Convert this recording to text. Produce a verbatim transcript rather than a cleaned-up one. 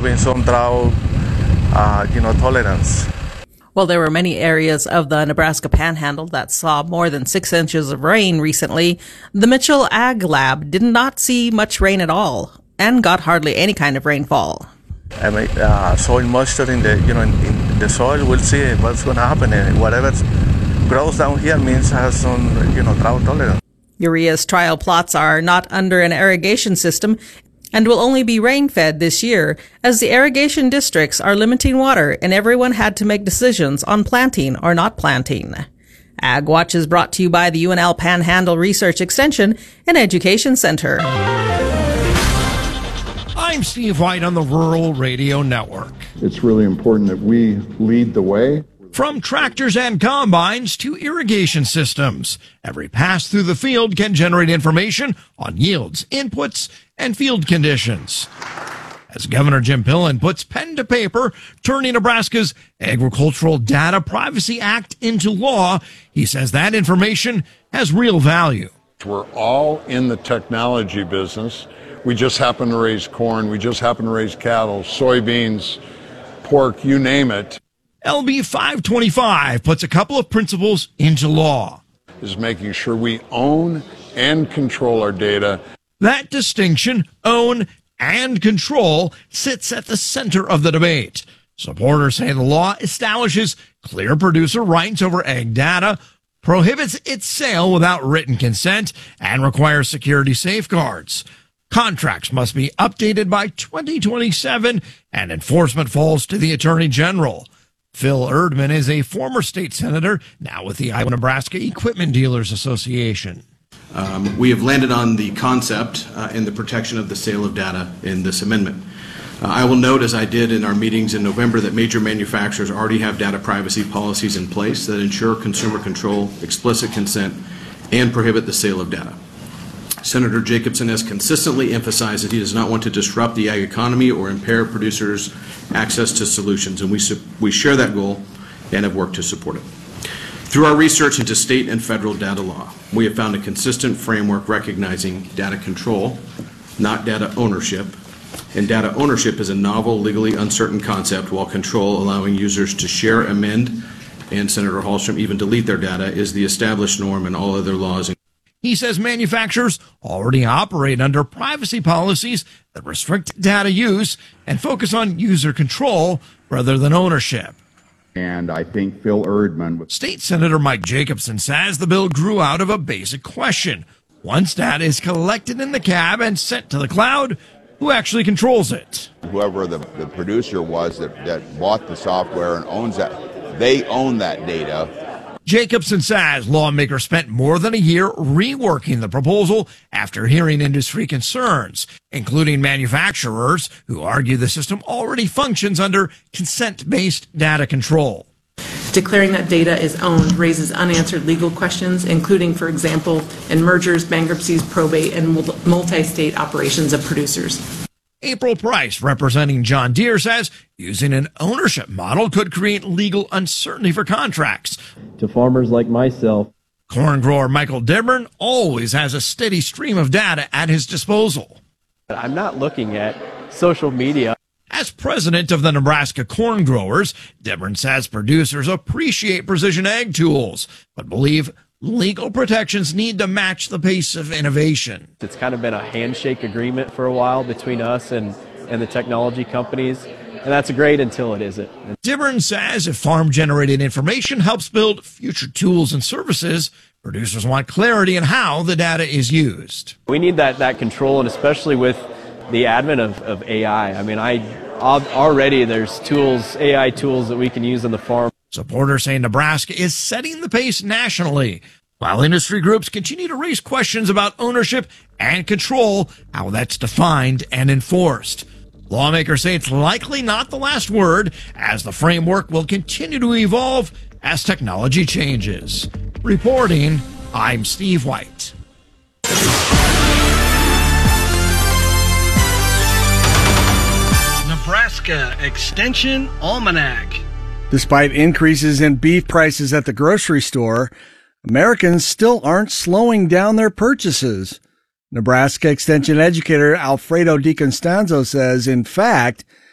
been some drought, uh, you know, tolerance. Well, there were many areas of the Nebraska Panhandle that saw more than six inches of rain recently. The Mitchell Ag Lab did not see much rain at all and got hardly any kind of rainfall. I mean, uh, soil moisture in the, you know, in, in the soil, we'll see what's going to happen. And whatever grows down here means has some, you know, drought tolerance. Urea's trial plots are not under an irrigation system and will only be rain-fed this year, as the irrigation districts are limiting water and everyone had to make decisions on planting or not planting. Ag Watch is brought to you by the U N L Panhandle Research Extension and Education Center. I'm Steve White on the Rural Radio Network. It's really important that we lead the way. From tractors and combines to irrigation systems, every pass through the field can generate information on yields, inputs, and field conditions. As Governor Jim Pillen puts pen to paper, turning Nebraska's Agricultural Data Privacy Act into law, he says that information has real value. We're all in the technology business. We just happen to raise corn. We just happen to raise cattle, soybeans, pork, you name it. L B five twenty-five puts a couple of principles into law. Is making sure we own and control our data. That distinction, own and control, sits at the center of the debate. Supporters say the law establishes clear producer rights over ag data, prohibits its sale without written consent, and requires security safeguards. Contracts must be updated by twenty twenty-seven, and enforcement falls to the Attorney General. Phil Erdman is a former state senator, now with the Iowa-Nebraska Equipment Dealers Association. Um, we have landed on the concept uh, and the protection of the sale of data in this amendment. Uh, I will note, as I did in our meetings in November, that major manufacturers already have data privacy policies in place that ensure consumer control, explicit consent, and prohibit the sale of data. Senator Jacobson has consistently emphasized that he does not want to disrupt the ag economy or impair producers' access to solutions, and we, we share that goal and have worked to support it. Through our research into state and federal data law, we have found a consistent framework recognizing data control, not data ownership, and data ownership is a novel, legally uncertain concept, while control, allowing users to share, amend, and Senator Hallstrom even delete their data, is the established norm in all other laws. He says manufacturers already operate under privacy policies that restrict data use and focus on user control rather than ownership. And I think Phil Erdman... State Senator Mike Jacobson says the bill grew out of a basic question. Once data is collected in the cab and sent to the cloud, who actually controls it? Whoever the, the producer was that, that bought the software and owns that, they own that data. Jacobson says lawmakers spent more than a year reworking the proposal after hearing industry concerns, including manufacturers who argue the system already functions under consent-based data control. Declaring that data is owned raises unanswered legal questions, including, for example, in mergers, bankruptcies, probate, and multi-state operations of producers. April Price, representing John Deere, says using an ownership model could create legal uncertainty for contracts. To farmers like myself, corn grower Michael Dibburn always has a steady stream of data at his disposal. I'm not looking at social media. As president of the Nebraska Corn Growers, Dibburn says producers appreciate precision ag tools, but believe legal protections need to match the pace of innovation. It's kind of been a handshake agreement for a while between us and, and the technology companies, and that's great until it isn't. Dibburn says if farm-generated information helps build future tools and services, producers want clarity in how the data is used. We need that, that control, and especially with the advent of, of A I. I mean, I already there's tools, A I tools that we can use on the farm. Supporters say Nebraska is setting the pace nationally, while industry groups continue to raise questions about ownership and control, how that's defined and enforced. Lawmakers say it's likely not the last word, as the framework will continue to evolve as technology changes. Reporting, I'm Steve White. Nebraska Extension Almanac. Despite increases in beef prices at the grocery store, Americans still aren't slowing down their purchases. Nebraska Extension educator Alfredo DiCostanzo says, in fact,